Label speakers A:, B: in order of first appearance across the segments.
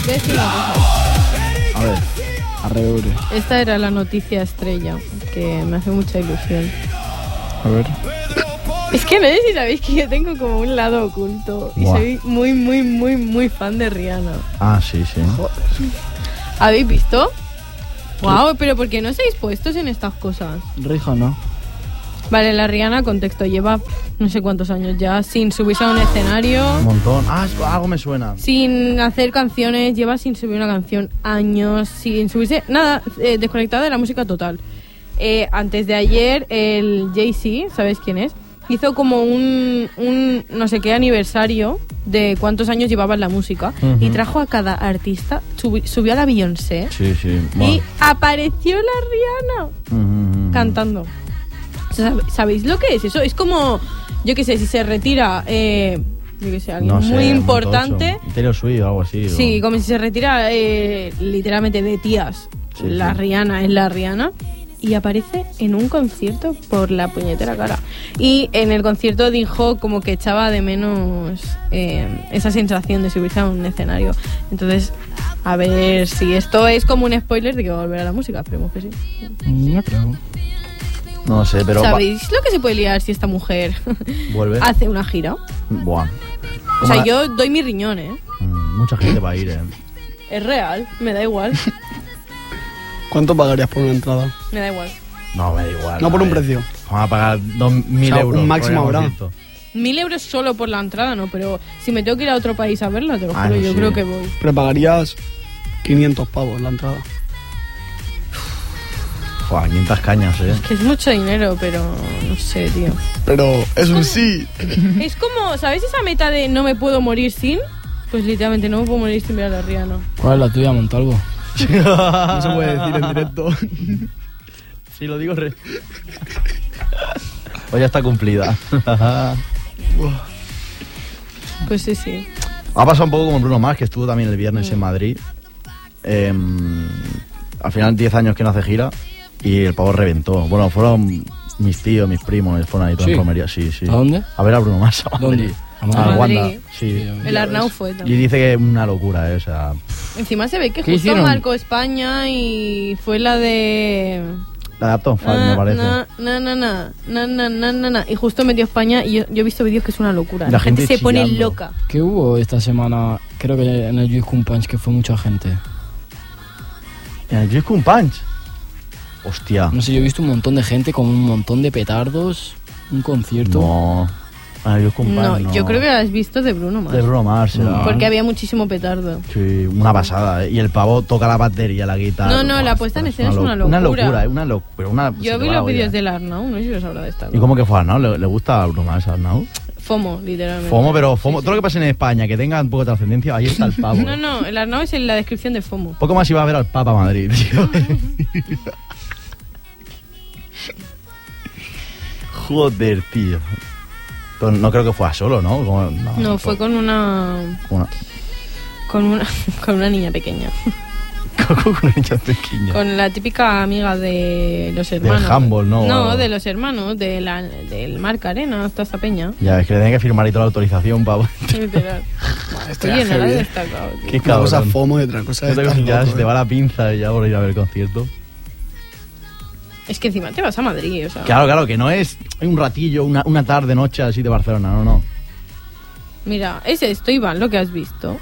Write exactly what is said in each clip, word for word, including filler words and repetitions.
A: voy a decir una cosa.
B: A ver, alrededor.
A: Esta era la noticia estrella, que me hace mucha ilusión.
B: A ver.
A: Es que no sé si sabéis que yo tengo como un lado oculto. Y
C: Buah.
A: soy muy, muy, muy, muy fan de Rihanna.
C: Ah, sí, sí.
A: ¿Habéis visto? Wow, pero ¿por qué no seáis puestos en estas cosas?
B: Rija, ¿no?
A: Vale, la Rihanna, contexto, lleva no sé cuántos años ya sin subirse a un escenario,
C: Un montón. Ah, es- algo me suena.
A: sin hacer canciones, lleva sin subir una canción años, sin subirse, nada, eh, desconectada de la música total. Eh, antes de ayer, el Jay-Z, ¿sabéis quién es? Hizo como un, un no sé qué aniversario de cuántos años llevaba en la música.
C: Ujú.
A: Y trajo a cada artista, subi- subió a la Beyoncé
C: Sí, sí.
A: y
C: Bueno.
A: apareció la Rihanna
C: Ujú, ujú.
A: cantando. O sea, ¿sab- ¿sabéis lo que es eso? Es como, yo qué sé, si se retira, eh, yo qué sé, alguien
C: No sé,
A: muy importante.
C: tocho. Taylor Swift o algo así.
A: Sí,
C: o-
A: como si se retira eh, literalmente de tías.
C: Sí,
A: la
C: sí.
A: Rihanna es la Rihanna. Y aparece en un concierto por la puñetera cara. Y en el concierto dijo como que echaba de menos eh, esa sensación de subirse a un escenario. Entonces, a ver si esto es como un spoiler de que va a volver a la música. Esperemos que sí.
B: No creo.
C: No sé, pero... va-
A: ¿Sabéis lo que se puede liar si esta mujer
C: Vuelve.
A: hace una gira?
C: Buah.
A: O sea,
C: Como la-
A: yo doy mi riñón, ¿eh?
C: Mm, Mucha gente va a ir, eh.
A: Es real, me da igual.
D: ¿Cuánto pagarías por una entrada?
A: Me da igual.
C: No, me da igual.
D: No por
C: a
D: un
C: ver.
D: precio.
C: Vamos a pagar dos mil
D: O sea,
C: euros.
D: un máximo
C: por el
D: habrá.
C: concierto.
A: Mil euros solo por la entrada, no, pero si me tengo que ir a otro país a verla, te lo
C: Ah,
A: juro,
C: eso
A: yo
C: sí.
A: creo que voy.
D: Pero pagarías quinientos pavos la entrada.
C: Buah, quinientas cañas, eh.
A: Que es mucho dinero, pero no sé, tío.
D: Pero es un sí.
A: Es como, ¿sabéis esa meta de no me puedo morir sin? Pues literalmente no me puedo morir sin ver a la Rihanna.
B: ¿Cuál es la tuya, Montalvo?
D: No se puede decir en directo.
C: Sí, lo digo re... Pues ya está cumplida.
A: Pues sí, sí.
C: Ha pasado un poco como Bruno Mars, que estuvo también el viernes en Madrid. Eh, al final diez años que no hace gira y el pavo reventó. Bueno, fueron mis tíos, mis primos, fueron ahí todos
B: ¿Sí?
C: en romería. Sí, sí.
B: ¿A dónde?
C: A ver a Bruno Mars a Madrid.
B: ¿Dónde? ¿A
C: A
B: Madrid?
C: Wanda.
A: Madrid.
C: Sí.
A: El Arnau fue
C: Y
A: también.
C: dice que es una locura, eh, o sea...
A: Encima se ve que
B: ¿Qué
A: justo
B: hicieron?
A: marcó España y fue la de...
C: La de Upton Funk,
A: Ah,
C: me parece.
A: na, na, na, na, na, na, na, na, na. Y justo metió España y yo, yo he visto vídeos que es una locura.
C: La
A: La, gente,
C: gente
A: se pone
C: chillando.
A: loca.
B: ¿Qué hubo esta semana? Creo que en el Juice Kun Punch, que fue mucha gente.
C: En el Juice Kun Punch. Hostia.
B: No sé, yo he visto un montón de gente con un montón de petardos. Un concierto.
C: No. En el Juice Kun Punch,
A: No,
C: no.
A: yo creo que la has visto de Bruno Mars.
C: De Bruno Mars, será.
A: Porque había muchísimo petardo.
C: Sí, una pasada, ¿eh? Y el pavo toca la batería, la guitarra.
A: No, no, la
C: Buah,
A: puesta en
C: ostras,
A: escena es una
C: Una
A: locura.
C: locura, ¿eh? Una locura. Una, se
A: Yo
C: te
A: vi
C: va la
A: los vídeos
C: olla.
A: del Arnau, no sé si os habrá de estar.
C: ¿Y cómo que fue Arnau? ¿Le, le gusta a Bruno Mars a Arnau?
A: FOMO, literalmente.
C: FOMO, pero FOMO, todo lo que pasa en España, que tenga un poco de trascendencia, ahí está el pavo.
A: No, no, el Arnau es en la descripción de FOMO.
C: Poco más iba a ver al Papa a Madrid, tío. Joder, tío. Pero no creo que fuera solo, ¿no? Como- no,
A: No, fue con una...
C: Una,
A: Con una, con una niña pequeña.
C: con una niña pequeña.
A: Con la típica amiga de los hermanos.
C: handball, ¿no?
A: No, de los hermanos, de la, del Marc Arena, toda esta peña.
C: Ya, es que le tenía que firmar y toda la autorización, pavo.
A: Literal.
D: Oye,
A: Oye, no la he destacado, tío.
C: Qué
D: Una cosa
C: cabrón.
D: FOMO y otra cosa
C: Yo
D: es
C: tengo
D: estar
C: que ya
D: loco,
C: se te
D: eh.
C: va la pinza ya por ir a ver el concierto.
A: Es que encima te vas a Madrid, o sea.
C: Claro, claro, que no es un ratillo, una, una tarde, noche así de Barcelona, no, no.
A: Mira, es esto, Iván, lo que has visto.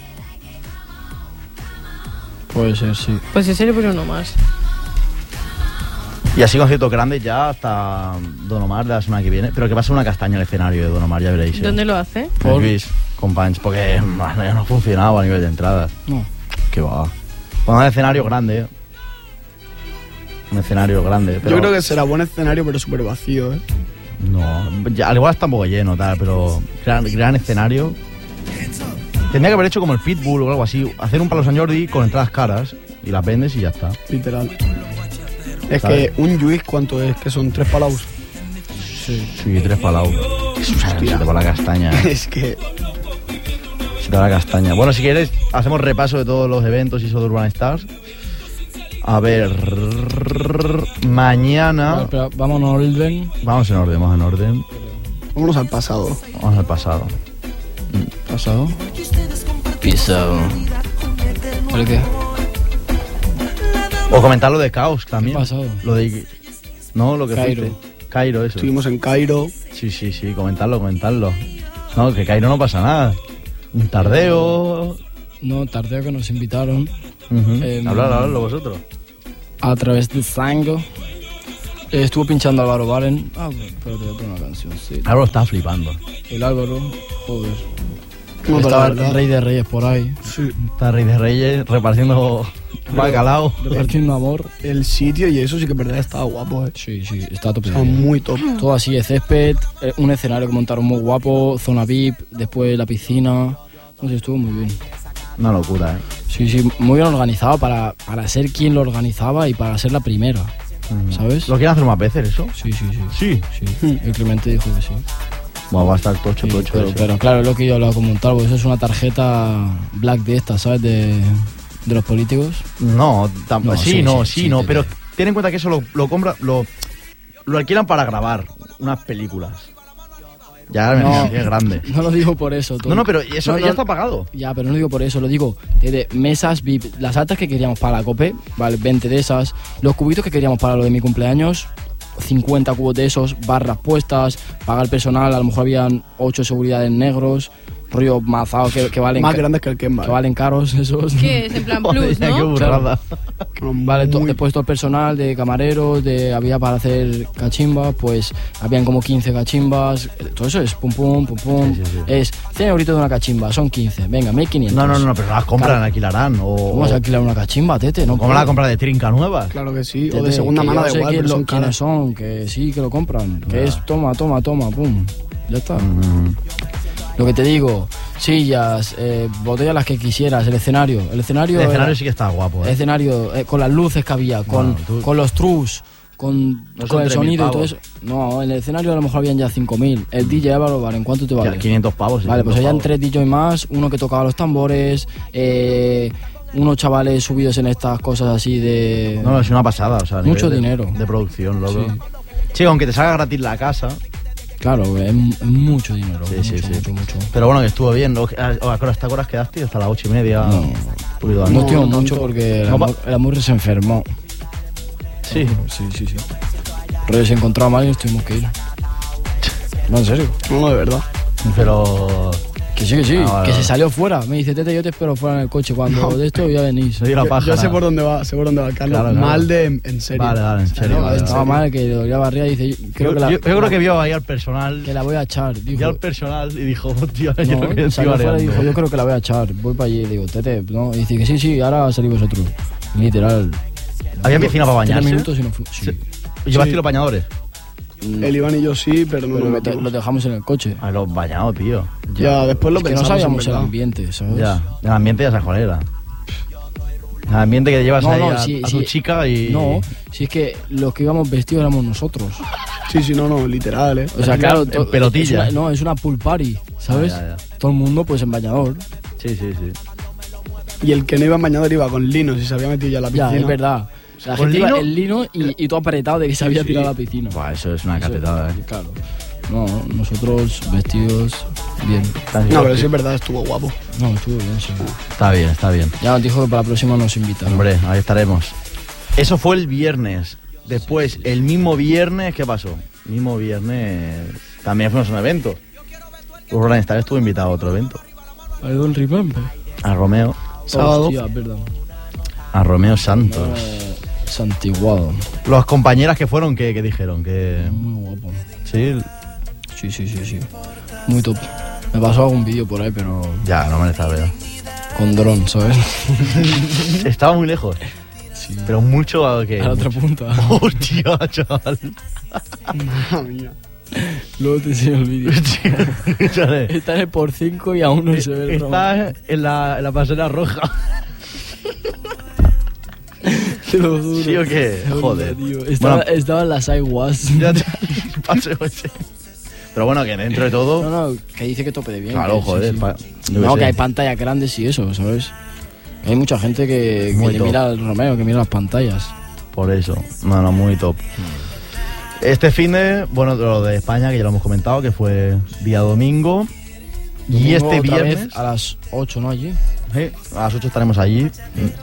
B: Puede ser, sí.
A: Pues ese le pone uno más.
C: Y así conciertos grandes ya hasta Don Omar de la semana que viene. Pero que va a ser una castaña el escenario de Don Omar, ya veréis. ¿eh?
A: ¿Dónde lo hace?
C: En
B: ¿Por?
C: Luis, con Punch, porque bueno, ya no ha funcionado a nivel de entradas.
B: No.
C: Que va. Pues un escenario grande, ¿eh? Un escenario grande. Pero
D: Yo creo que será buen escenario, pero súper vacío, ¿eh?
C: No, ya, al igual está un poco lleno, tal, pero gran, gran escenario. Tendría que haber hecho como el Pitbull o algo así. Hacer un Palo San Jordi con entradas caras y las vendes y ya está.
D: Literal. Es
C: ¿Sabes?
D: que un juice, ¿cuánto es? Que son tres palaos.
B: Sí.
C: Sí, tres palaos. Se te va la castaña. ¿eh?
D: Es que...
C: Se te va la castaña. Bueno, si quieres, hacemos repaso de todos los eventos y eso de Urban Stars. A ver, mañana...
B: Vale, pero vamos en orden.
C: Vamos en orden, vamos en orden.
D: Vámonos al pasado.
C: Vamos al pasado.
B: Pasado. Pisado. ¿El qué?
C: O comentar lo de Caos también.
B: ¿Qué ha pasado?
C: Lo de... No, lo que
B: Cairo.
C: fuiste. Cairo, eso.
D: Estuvimos en Cairo.
C: Sí, sí, sí, comentarlo, comentarlo. No, que Cairo no pasa nada. Un tardeo...
B: No, tardeo que nos invitaron.
C: Uh-huh.
B: Em,
C: Hablar, hablarlo vosotros.
B: A través de Zango. Eh, estuvo pinchando Álvaro Valen. Ah, pero te voy a poner una canción, sí.
C: Álvaro está flipando.
B: El Álvaro, joder.
D: No, pero
B: Estaba
D: la verdad-
B: el Rey de Reyes por ahí.
D: Sí.
C: Está Rey de Reyes repartiendo bacalao.
B: Repartiendo amor.
D: El sitio y eso sí que es verdad, estaba guapo, eh.
B: Sí, sí, está top.
D: Estaba muy top.
B: Todo así de césped, eh, un escenario que montaron muy guapo, zona V I P, después la piscina. No sé, estuvo muy bien.
C: Una locura, ¿eh?
B: Sí, sí, muy bien organizado para, para ser quien lo organizaba y para ser la primera.
C: Ujú.
B: ¿Sabes?
C: ¿Lo quieren hacer más veces eso?
B: Sí, sí, sí.
C: Sí.
B: Sí, el Clemente dijo que sí.
C: Bueno, va a estar tocho,
B: Sí,
C: tocho.
B: pero,
C: eso.
B: pero claro, es lo que yo he hablado con Montalvo, eso es una tarjeta black de esta, ¿sabes? De, de los políticos.
C: No, tampoco.
B: No,
C: sí,
B: sí,
C: no,
B: sí,
C: sí,
B: sí,
C: no,
B: sí,
C: pero
B: sí.
C: ten en cuenta que eso lo, lo compra, lo, lo alquilan para grabar unas películas. Ya,
B: No.
C: es grande.
B: No lo digo por eso.
C: No, no, pero eso
B: No,
C: ya
B: no.
C: está pagado.
B: Ya, pero no digo por eso, lo digo de, de mesas V I P, las altas que queríamos para la COPE, vale, veinte de esas, los cubitos que queríamos para lo de mi cumpleaños, cincuenta cubos de esos, barras puestas, pagar personal, a lo mejor habían ocho seguridades negros, rollo mazado que, que valen
D: Más
B: ca-
D: grandes que el Kemba.
B: que valen caros esos.
A: Que es en plan
C: Joder,
A: plus,
C: qué
A: ¿no?
C: burrada.
B: Vale, to-
D: Muy-
B: después todo el personal de camareros, de había para hacer cachimbas, pues habían como quince cachimbas, eh, todo eso es pum pum, pum pum,
C: Sí, sí, sí.
B: es cien euritos de una cachimba, son quince, venga, mil quinientos.
C: No, no, no, pero no las compran,
B: Claro.
C: alquilarán. O,
B: ¿Cómo vas a alquilar una cachimba, tete? No
C: ¿Cómo
B: puedo.
C: la compra de trinca nuevas?
D: Claro que sí. O de
B: Tete,
D: segunda
B: que
D: mano
B: yo
D: da
B: sé
D: igual,
B: quién
D: pero
B: lo-
D: son
B: quiénes
D: caras.
B: son, que sí, que lo compran, que
C: Ya.
B: es toma, toma, toma, pum, ya está.
C: Mm.
B: Lo que te digo, sillas, eh, botellas las que quisieras, el escenario, el escenario...
C: El
B: era-
C: escenario sí que está guapo,
B: El
C: ¿eh?
B: escenario, eh, con las luces que había, con,
C: Bueno, tú-
B: con los trus, con,
C: No son
B: con el
C: tres mil
B: sonido y todo
C: pavos.
B: eso. No, en el escenario a lo mejor habían ya cinco mil. El D J Álvaro, vale, ¿en cuánto te
C: Ya,
B: vale?
C: quinientos pavos.
B: Vale, pues
C: seiscientos
B: habían
C: pavos.
B: tres D J más, uno que tocaba los tambores, eh, unos chavales subidos en estas cosas así de...
C: No, es una pasada, o sea, a
B: Mucho
C: nivel de-
B: dinero.
C: De producción, loco.
B: Sí.
C: Sí, aunque te salga gratis la casa.
B: Claro, es, es mucho dinero,
C: Sí,
B: mucho,
C: sí, sí.
B: mucho, mucho.
C: Pero bueno, que estuvo bien. ¿no? ¿A a qué hora- hasta qué horas quedaste? Hasta las ocho y media.
B: No.
C: Un poquito antes.
B: No estuvo
D: no
B: mucho
D: tanto.
B: porque el
C: No,
B: amor, el amor se enfermó.
C: Sí.
B: Sí, sí, sí. Rollo se encontraba mal y nos tuvimos que ir. No, en serio.
D: No, no, de verdad.
C: Pero.
B: Que sí, que sí,
C: Ah, vale,
B: que
C: vale.
B: se salió fuera. Me dice, Tete, yo te espero fuera en el coche. Cuando
D: No.
B: de esto ya venís.
C: Se dio la
D: Yo,
C: paja.
D: yo sé
C: nada.
D: por dónde va, sé por dónde va Carlos.
C: Claro, claro.
D: Mal de en, en serio.
C: Vale, vale, en serio.
B: No,
C: vale,
B: estaba
C: vale.
B: mal, que le dolía barriga y dice, creo
C: Yo,
B: que la,
C: yo- yo creo que vio ahí al personal.
B: que la voy a echar. Dijo,
C: Vio al personal y dijo, tío, yo
B: no,
C: creo que estoy
B: salió fuera y
C: mareando.
B: dijo, yo creo que la voy a echar. Voy para allí y digo, Tete, no. Y dice que sí, sí, ahora salís vosotros. Literal.
C: ¿Había piscina para
B: Tres
C: bañarse?
B: minutos y no fu- sí.
C: Sí. ¿Llevaste
D: Sí.
C: los bañadores?
B: No,
D: El Iván y yo sí, pero no
B: pero
D: nos
B: lo, te-
D: metimos.
B: lo dejamos en el coche.
C: A los bañados, tío.
D: Ya, después lo
B: Es que no
D: pensamos,
B: sabíamos
D: en
B: el
D: verdad.
B: ambiente, ¿sabes?
C: Ya, el ambiente ya sabes cuál era. El ambiente que llevas
B: No,
C: ahí
B: no,
C: a,
B: sí,
C: a tu
B: sí.
C: chica y...
B: No, si es que los que íbamos vestidos éramos nosotros.
D: Sí, sí, no, no, literal, eh.
B: O sea, claro,
C: en
B: to-
C: pelotilla.
B: es una- no, es una pool party, ¿sabes?
C: Ah, ya, ya.
B: Todo el mundo pues en bañador.
C: Sí, sí, sí.
D: Y el que no iba en bañador iba con linos y se había metido ya a la piscina.
B: Ya, es verdad. La
C: ¿Con
B: gente iba
C: lino?
B: en lino y, y todo apretado de que se había
D: Sí.
B: tirado a la piscina.
C: Buah, eso es una
B: Eso-
C: catetada, eh.
B: Claro. No, nosotros vestidos bien.
D: No, pero sí es verdad, estuvo guapo.
B: No, estuvo bien, sí.
C: Está bien, está bien.
B: Ya nos dijo que para la próxima nos invitan.
C: Hombre, ahí estaremos. Eso fue el viernes. Después, el mismo viernes, ¿qué pasó? El mismo viernes también fuimos a un evento. Roland Star estuvo invitado a otro evento.
B: I don't remember.
C: A Romeo.
D: Sábado.
B: Hostia, perdón.
C: A Romeo Santos.
B: Eh, Santiguado.
C: Las compañeras que fueron, ¿qué, qué dijeron? Que
B: Muy guapo.
C: sí,
B: Sí, sí, sí, sí. Muy top. Me pasó algún vídeo por ahí, pero
C: ya, no me está veo.
B: con dron, ¿sabes?
C: Estaba muy lejos,
B: Sí.
C: pero mucho a que.
B: A la otra punta.
C: Hostia, chaval.
D: Madre mía.
B: Luego te enseño el vídeo.
C: Escúchale.
B: Está en el por cinco y aún no se ve el drama.
C: Está en la, en la pasera roja.
B: Te lo juro.
C: ¿Sí o qué?
B: Onda,
C: Joder.
B: tío. Estaba,
C: Bueno.
B: estaba en las iWas.
C: Ya te paseo ese. Pero bueno, que dentro de todo.
B: No, no, que dice que tope de bien.
C: Claro,
B: que sí,
C: joder.
B: sí.
C: pa- yo
B: No,
C: qué
B: que
C: sé.
B: hay pantallas grandes y eso, ¿sabes? Que hay mucha gente que, que
C: Muy
B: le
C: top.
B: mira al Romeo, que mira las pantallas.
C: Por eso. No, no, muy top. Este fin de, bueno, lo de España, que ya lo hemos comentado, que fue día domingo. Y
B: Domingo
C: este
B: otra vez
C: viernes
B: a las ocho, ¿no? Allí.
C: eh, a las ocho estaremos allí.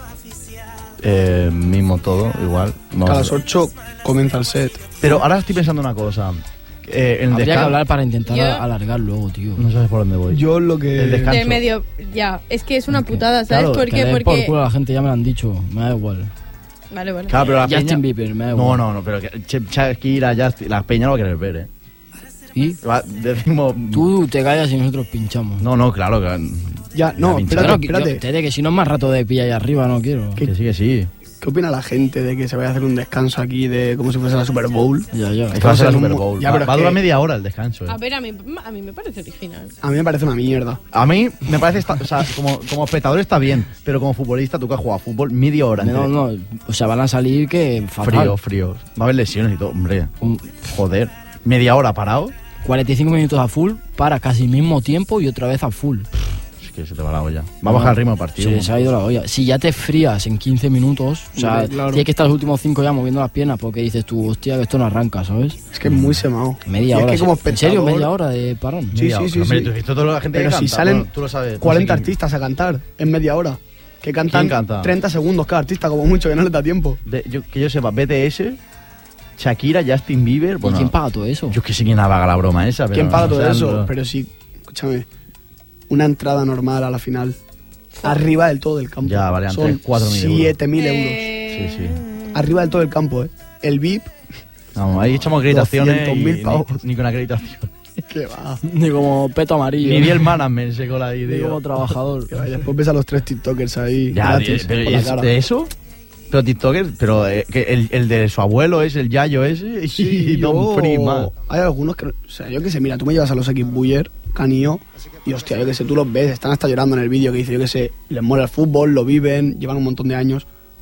C: Eh, mismo todo, igual. Vamos
D: A
C: a
D: las
C: ver.
D: ocho comienza el set.
C: Pero ahora estoy pensando una cosa. Eh, el
B: Habría que
C: descanso.
B: hablar para intentar
A: Yo-
B: alargar luego, tío.
C: No sabes por dónde voy.
D: Yo lo que...
C: El descanso.
A: Del medio, ya. Es que es una
C: Ok.
A: putada, ¿sabes
C: Claro,
A: por
B: Que
A: qué?
B: le den por
A: Porque...
B: culo a la gente, ya me lo han dicho. Me da igual.
A: Vale, vale.
C: Claro, pero la
B: Justin
C: peña-
B: Bieber, me da
C: No,
B: igual.
C: no, no, pero que Ch- Shakira, Justin, la peña no va a querer ver, ¿eh?
B: ¿Y?
C: Va- Decimos.
B: Tú te callas y nosotros pinchamos.
C: No, no, claro que.
D: Ya, no,
C: Ya,
D: espérate,
B: Claro, que,
D: espérate.
B: yo- te diré que si no es más rato de pilla ahí arriba, no quiero.
C: Que sí, que sí.
D: ¿Qué opina la gente de que se vaya a hacer un descanso aquí de como si fuese la Super Bowl?
B: Ya, ya.
C: Es que va a ser la
D: en un
C: Super
D: mu-
C: Bowl.
D: Ya,
C: Va,
D: pero es
C: va a durar
D: que-
C: media hora el descanso, ¿eh?
A: A ver, a mí, a mí me parece original.
D: A mí me parece una mierda.
C: A mí me parece, esta- o sea, como, como espectador está bien, pero como futbolista, tú que has jugado a fútbol, media hora.
B: No, no, o sea, van a salir que fatal.
C: Frío, frío. Va a haber lesiones y todo, hombre.
B: Un-
C: Joder. Media hora parado.
B: cuarenta y cinco minutos a full para casi el mismo tiempo y otra vez a full.
C: Es que se te va la olla. Va a bajar el ritmo del partido.
B: Se les ha ido la olla. Si ya te frías en quince minutos, o sea,
D: Hombre, claro.
B: tienes que estar los últimos cinco ya moviendo las piernas porque dices tú, hostia, que esto no arranca, ¿sabes?
D: Es que es muy semado.
B: Media
D: Y
B: hora.
D: es que como
B: ¿En serio?
D: espectador-
B: ¿Media hora de parón?
D: Sí,
C: Media
D: sí,
C: hora.
D: sí,
C: Hombre,
D: sí.
C: tú has visto toda la gente
D: Pero
C: que
D: si
C: canta.
D: salen
C: Bueno, tú lo sabes. no
D: cuarenta
C: sé quién-
D: artistas a cantar en media hora. Que cantan
C: ¿Quién canta?
D: treinta segundos cada artista, como mucho, que no les da tiempo.
C: de- yo- que yo sepa, B T S, Shakira, Justin Bieber. Bueno,
B: ¿Y quién paga todo eso?
C: Yo es que sé quién haga la broma esa. Pero
D: ¿Quién paga
C: no,
D: todo
C: o sea,
D: eso?
C: no-
D: Pero sí, escúchame, una entrada normal a la final, arriba del todo del campo.
C: Ya, valían
D: son
C: tres, cuatro mil euros.
D: siete mil euros.
A: Eh,
C: Sí, sí.
D: Arriba del todo el campo, ¿eh? El V I P,
C: Vamos, ahí echamos acreditaciones.
D: doscientos mil
C: y
D: pavos.
C: Ni, ni con acreditación.
D: que va.
B: Ni como peto amarillo.
C: Ni bien management se cola ahí,
B: Ni
C: tío.
B: como trabajador.
D: Que va, y después ves a los tres TikTokers ahí.
C: Ya,
D: gratis,
C: tío, pero
D: por la
C: ¿es
D: cara.
C: de eso? Pero TikToker, pero eh, que el, el de su abuelo es el Yayo ese y
D: Sí,
C: Don
D: yo-
C: Prima.
D: Hay algunos que, o sea, yo que sé, mira, tú me llevas a los X Buller, Canillo, y hostia, yo que sé, tú los ves, están hasta llorando en el vídeo que dice, yo que sé, les mola el fútbol, lo viven, llevan un montón de años.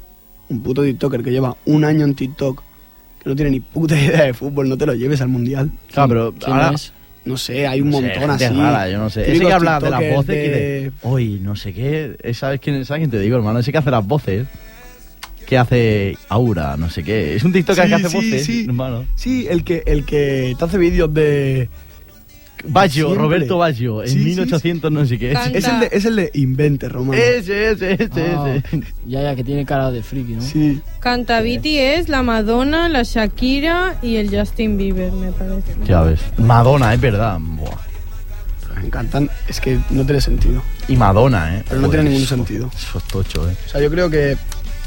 D: Un puto TikToker que lleva un año en TikTok, que no tiene ni puta idea de fútbol, no te lo lleves al mundial.
C: Claro, pero
B: ¿Quién
C: ahora...
B: es?
C: No
D: No sé, hay un
C: sé,
D: montón
C: gente
D: así.
C: rara, yo no sé. Ese
D: Típicos
C: que habla de las
D: tiktokers
C: voces que
D: de-
C: dice, hoy no sé qué, eh, ¿sabes quién, ¿sabes quién te digo, hermano? Ese que hace las voces, que hace Aura, no sé qué. Es un TikToker
D: Sí,
C: que hace
D: sí,
C: voces,
D: sí.
C: hermano.
D: Sí, el que, el que te hace vídeos de...
C: Baggio,
D: Siempre.
C: Roberto Baggio, en
D: Sí, sí,
C: mil ochocientos no sé qué.
A: Canta.
D: Es el de, es el de Invente, Romano.
C: Ese, ese, ese,
B: Ah,
C: ese.
B: ya, ya, que tiene cara de friki, ¿no?
D: Sí.
A: Canta B T S, la Madonna, la Shakira y el Justin Bieber, me parece.
C: Ya ves. Madonna, es verdad. Buah.
D: Me encantan, es que no tiene sentido.
C: Y Madonna, ¿eh?
D: Pero no
C: Joder,
D: tiene ningún
C: eso-
D: sentido.
C: Eso es tocho, ¿eh?
D: O sea, yo creo que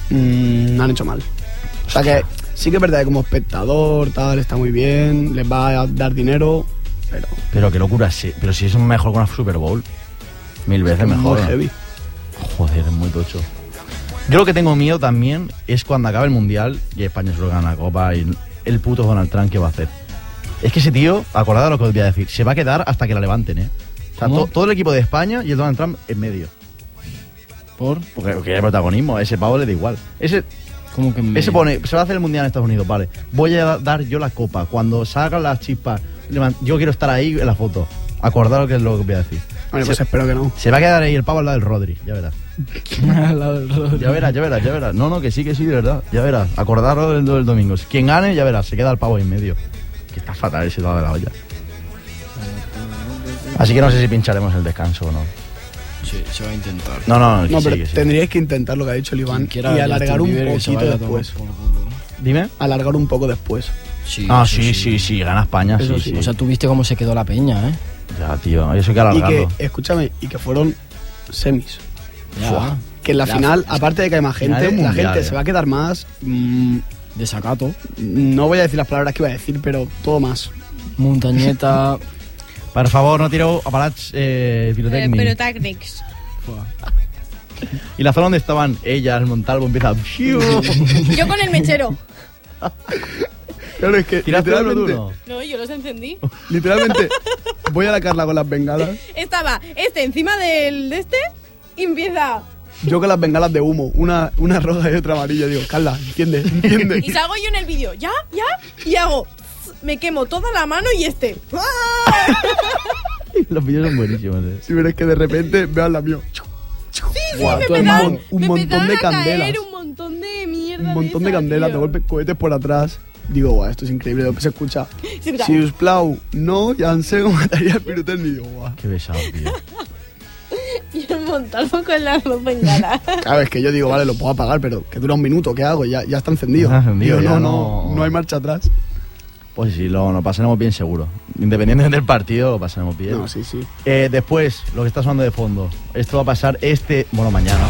D: mm, han hecho mal. O sea que sí que es verdad que como espectador, tal, está muy bien, les va a dar dinero, pero
C: Pero qué locura, sí. Pero si es mejor que una Super Bowl. Mil veces
D: es
C: mejor.
D: muy
C: ¿no?
D: heavy.
C: Joder, es muy tocho. Yo lo que tengo miedo también es cuando acabe el Mundial y España solo gana la Copa y el puto Donald Trump, ¿qué va a hacer? Es que ese tío, acordad de lo que os voy a decir, se va a quedar hasta que la levanten, ¿eh? O sea,
B: ¿Cómo?
C: to- todo el equipo de España y el Donald Trump en medio.
B: ¿Por?
C: Porque, porque hay protagonismo, a ese pavo le da igual. Ese,
B: ¿Cómo que me...
C: ese pone, se va a hacer el Mundial en Estados Unidos, vale. Voy a da- dar yo la copa. Cuando salgan las chispas, levan- yo quiero estar ahí en la foto. Acordad lo que es lo que os voy a decir.
D: Bueno, pues
C: se,
D: espero que no.
C: se va a quedar ahí el pavo al lado del Rodri, ya verás.
B: Al lado del Rodri.
C: Ya verás, ya verás, ya verás. No, no, que sí, que sí, de verdad. Ya verás. Acordaros del, del domingo. Quien gane, ya verás, se queda el pavo ahí en medio. Que está fatal ese lado de la olla. Así que no sé si pincharemos el descanso o no.
B: Sí, se va a intentar.
C: No, no, que
D: No,
C: sí,
D: pero
C: que sí.
D: tendríais que intentar lo que ha dicho el Iván
B: Quien quiera
D: y alargar
B: Justin
D: un
B: Bieber, que se
D: poquito
B: vaya a tomar
D: después.
B: por culo.
C: Dime.
D: Alargar un poco después.
B: Sí,
C: Ah,
B: eso
C: sí, sí, sí, gana España,
D: Eso
C: sí,
D: sí.
C: sí.
B: O sea, tú viste cómo se quedó la peña, ¿eh?
C: Ya, tío, eso hay que
D: Y
C: alargarlo.
D: que, escúchame, y que fueron semis.
B: Ya.
D: Fua. Que en la
B: Ya.
D: final, aparte de que hay más
C: Final
D: gente,
C: del
D: la
C: mundial,
D: gente
C: eh.
D: se va a quedar más. mm,
B: Desacato.
D: no voy a decir las palabras que iba a decir, pero todo más.
B: Montañeta.
C: Por favor, no tiro aparats eh,
A: Eh,
C: pirotecnia.
A: pero Tactics.
C: Y la zona donde estaban ellas, el Montalvo, empieza... ¡Fiu!
A: Yo con el mechero.
D: Claro, es que
C: ¿Tiraste uno tú,
D: literalmente,
C: no?
A: No, yo los encendí.
D: literalmente voy a la Carla con las bengalas.
A: Estaba este encima del de este y empieza.
D: Yo con las bengalas de humo, una, una roja y otra amarilla. Digo, Carla, entiende, entiende.
A: Y salgo yo en el vídeo, ¿ya? ¿Ya? Y hago. Me quemo toda la mano y este. ¡Ah!
C: Los vídeos son buenísimos, eh.
D: Si ves que de repente vean la mío.
A: Sí,
B: Guau,
A: me
B: todo el
A: empezaron,
B: mundo.
D: un
A: me
D: montón
A: empezaron
D: de
A: a caer
D: candelas.
A: un montón de mierda.
D: Un montón de
A: esa,
D: candelas, de
A: tío.
D: golpe cohetes por atrás. digo, guau, esto es increíble. Después se escucha,
A: Se escucha.
D: si us plau, no, llancego mataría el pirutén. Y digo, guau.
C: Qué besado, tío.
A: Y el Montalvo con la luz bengala.
D: Claro, es que yo digo, vale, lo puedo apagar, pero que dura un minuto, ¿qué hago? Ya, ya está encendido.
C: Está encendido,
D: Digo,
C: ya
D: no, no,
C: no-
D: no hay marcha atrás.
C: Pues sí, lo, nos pasaremos bien seguro. Independientemente del partido, lo pasaremos bien.
D: No, sí, sí.
C: Eh, después, lo que está sonando de fondo. Esto va a pasar este... Bueno, mañana.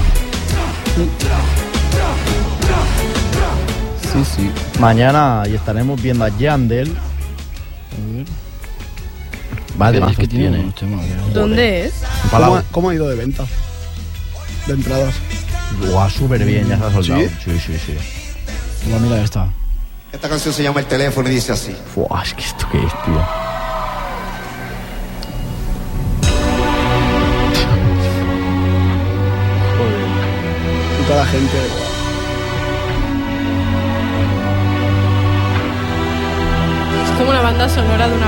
D: Sí, sí.
C: Mañana y estaremos viendo a Yandel. Va de
B: Es
C: más,
B: que tiene unos temas, ¿no?
A: ¿Dónde es?
D: ¿Cómo, ha- ¿Cómo ha ido de venta? De entradas.
C: Guau, súper bien, ya se ha soldado.
D: ¿Sí?
C: Sí, sí, sí.
B: Toma, mira esta.
E: Esta canción se llama El Teléfono y dice así.
C: Fua, es que esto qué es, tío.
D: Y toda la gente.
A: Es como una banda sonora de una